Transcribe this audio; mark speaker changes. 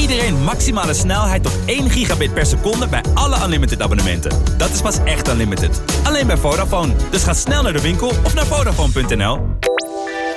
Speaker 1: iedereen maximale snelheid tot 1 gigabit per seconde bij alle Unlimited abonnementen. Dat is pas echt Unlimited. Alleen bij Vodafone. Dus ga snel naar de winkel of naar Vodafone.nl.